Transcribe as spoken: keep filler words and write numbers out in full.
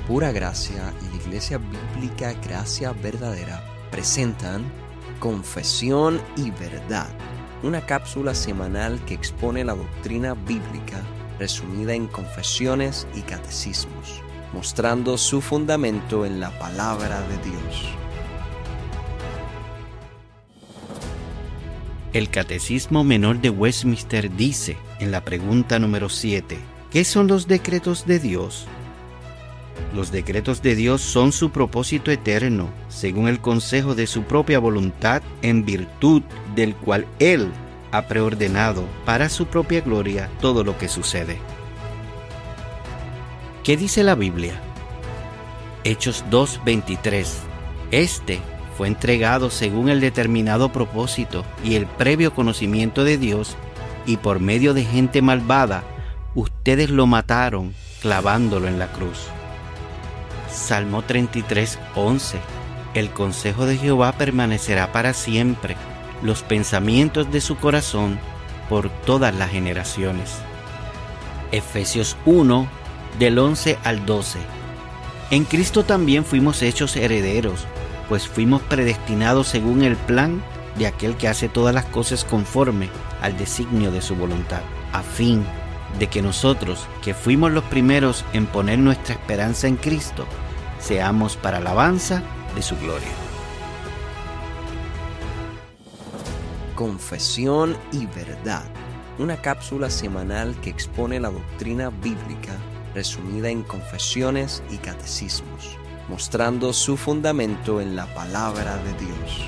Pura Gracia y la Iglesia Bíblica Gracia Verdadera presentan Confesión y Verdad, una cápsula semanal que expone la doctrina bíblica resumida en confesiones y catecismos, mostrando su fundamento en la palabra de Dios. El Catecismo Menor de Westminster dice, en la pregunta número siete, ¿qué son los decretos de Dios? Los decretos de Dios son su propósito eterno, según el consejo de su propia voluntad, en virtud del cual Él ha preordenado para su propia gloria todo lo que sucede. ¿Qué dice la Biblia? Hechos dos veintitrés. Este fue entregado según el determinado propósito y el previo conocimiento de Dios, y por medio de gente malvada, ustedes lo mataron clavándolo en la cruz. Salmo treinta y tres, once. El consejo de Jehová permanecerá para siempre, los pensamientos de su corazón por todas las generaciones. Efesios uno, del once al doce. En Cristo también fuimos hechos herederos, pues fuimos predestinados según el plan de aquel que hace todas las cosas conforme al designio de su voluntad, a fin de que nosotros, que fuimos los primeros en poner nuestra esperanza en Cristo, seamos para alabanza de su gloria. Confesión y Verdad, una cápsula semanal que expone la doctrina bíblica resumida en confesiones y catecismos, mostrando su fundamento en la palabra de Dios.